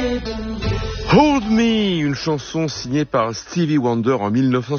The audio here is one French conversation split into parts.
Hold Me, une chanson signée par Stevie Wonder en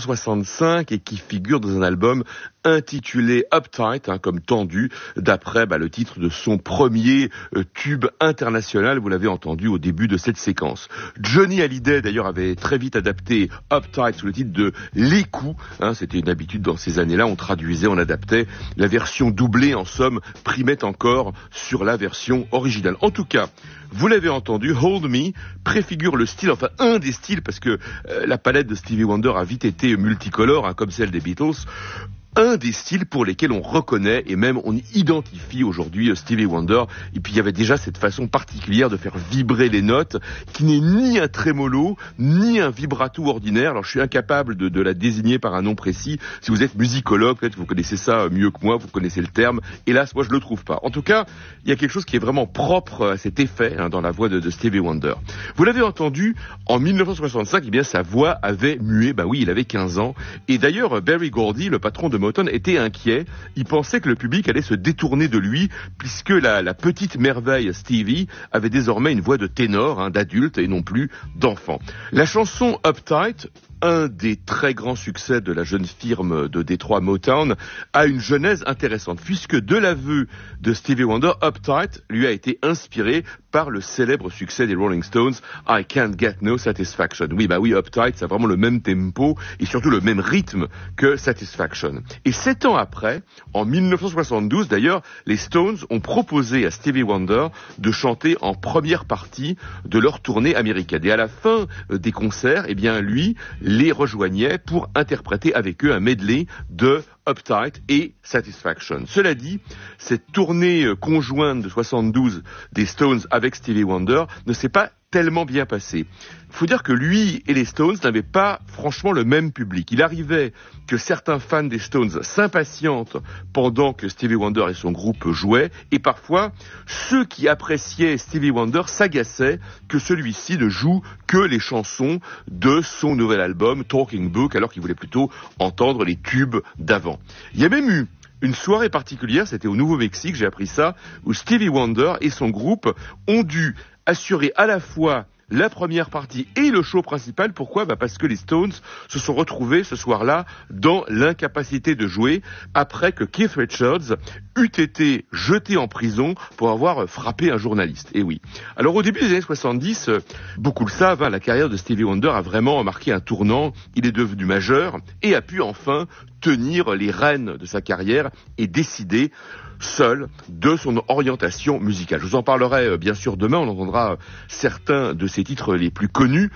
1965 et qui figure dans un album intitulé Uptight, comme tendu, d'après le titre de son premier tube international, vous l'avez entendu au début de cette séquence. Johnny Hallyday d'ailleurs avait très vite adapté Uptight sous le titre de Les Coups, c'était une habitude dans ces années-là, on traduisait, on adaptait, la version doublée en somme primait encore sur la version originale. En tout cas, vous l'avez entendu, Hold Me préfigure le style, enfin un des styles, parce que la palette de Stevie Wonder a vite été multicolore, comme celle des Beatles. Un des styles pour lesquels on reconnaît et même on identifie aujourd'hui Stevie Wonder. Et puis il y avait déjà cette façon particulière de faire vibrer les notes qui n'est ni un trémolo ni un vibrato ordinaire. Alors je suis incapable de la désigner par un nom précis. Si vous êtes musicologue, peut-être vous connaissez ça mieux que moi, vous connaissez le terme. Hélas, moi je le trouve pas. En tout cas, il y a quelque chose qui est vraiment propre à cet effet dans la voix de Stevie Wonder. Vous l'avez entendu, en 1965, eh bien sa voix avait mué. Oui, il avait 15 ans. Et d'ailleurs, Berry Gordy, le patron de Motown, était inquiet. Il pensait que le public allait se détourner de lui puisque la petite merveille Stevie avait désormais une voix de ténor, d'adulte et non plus d'enfant. La chanson Uptight, un des très grands succès de la jeune firme de Détroit Motown, a une genèse intéressante puisque de l'aveu de Stevie Wonder, Uptight lui a été inspiré par le célèbre succès des Rolling Stones, I Can't Get No Satisfaction. Oui, Uptight, ça a vraiment le même tempo et surtout le même rythme que Satisfaction. Et 7 ans après, en 1972 d'ailleurs, les Stones ont proposé à Stevie Wonder de chanter en première partie de leur tournée américaine. Et à la fin des concerts, lui les rejoignait pour interpréter avec eux un medley de Uptight et Satisfaction. Cela dit, cette tournée conjointe de 72 des Stones avec Stevie Wonder ne s'est pas tellement bien passé. Il faut dire que lui et les Stones n'avaient pas franchement le même public. Il arrivait que certains fans des Stones s'impatientent pendant que Stevie Wonder et son groupe jouaient, et parfois ceux qui appréciaient Stevie Wonder s'agaçaient que celui-ci ne joue que les chansons de son nouvel album Talking Book, alors qu'ils voulaient plutôt entendre les tubes d'avant. Il y a même eu une soirée particulière, c'était au Nouveau-Mexique, j'ai appris ça, où Stevie Wonder et son groupe ont dû assurer à la fois la première partie et le show principal. Pourquoi ? Parce que les Stones se sont retrouvés ce soir-là dans l'incapacité de jouer après que Keith Richards eût été jeté en prison pour avoir frappé un journaliste. Et oui. Alors au début des années 70, beaucoup le savent, la carrière de Stevie Wonder a vraiment marqué un tournant. Il est devenu majeur et a pu enfin tenir les rênes de sa carrière et décider seul de son orientation musicale. Je vous en parlerai bien sûr demain, on entendra certains de ses titres les plus connus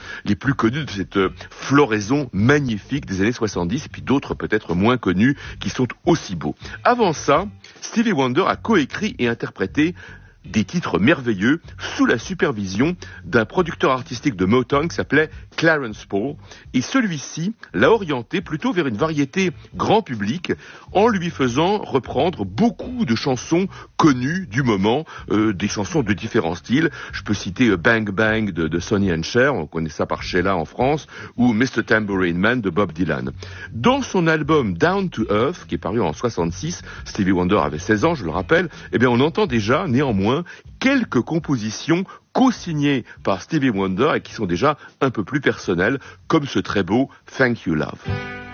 de cette floraison magnifique des années 70, et puis d'autres peut-être moins connus qui sont aussi beaux. Avant ça, Stevie Wonder a coécrit et interprété des titres merveilleux sous la supervision d'un producteur artistique de Motown qui s'appelait Clarence Paul, et celui-ci l'a orienté plutôt vers une variété grand public en lui faisant reprendre beaucoup de chansons connues du moment, des chansons de différents styles. Je peux citer Bang Bang de Sonny and Cher, on connaît ça par Sheila en France, ou Mr. Tambourine Man de Bob Dylan. Dans son album Down to Earth, qui est paru en 66, Stevie Wonder avait 16 ans, je le rappelle, on entend déjà néanmoins quelques compositions co-signées par Stevie Wonder et qui sont déjà un peu plus personnelles, comme ce très beau Thank You Love.